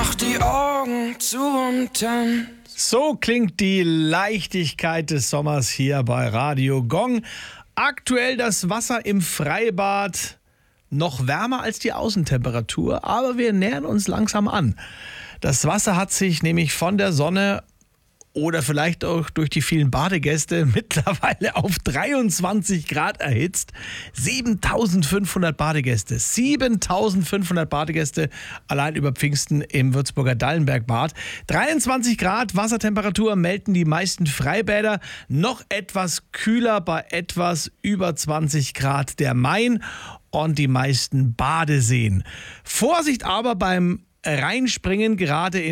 mach die Augen zu und tanz. So klingt die Leichtigkeit des Sommers hier bei Radio Gong. Aktuell das Wasser im Freibad noch wärmer als die Außentemperatur, aber wir nähern uns langsam an. Das Wasser hat sich nämlich von der Sonne oder vielleicht auch durch die vielen Badegäste mittlerweile auf 23 Grad erhitzt. 7.500 Badegäste. 7.500 Badegäste allein über Pfingsten im Würzburger Dallenbergbad. 23 Grad Wassertemperatur melden die meisten Freibäder. Noch etwas kühler bei etwas über 20 Grad der Main und die meisten Badeseen. Vorsicht aber beim Reinspringen, gerade in